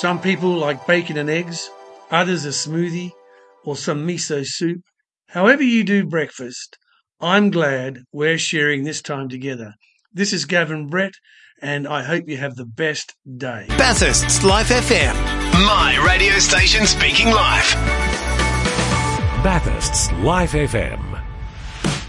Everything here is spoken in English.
Some people like bacon and eggs, others a smoothie or some miso soup. However you do breakfast, I'm glad we're sharing this time together. This is Gavin Brett, and I hope you have the best day. Bathurst's Life FM. My radio station speaking live. Bathurst's Life FM.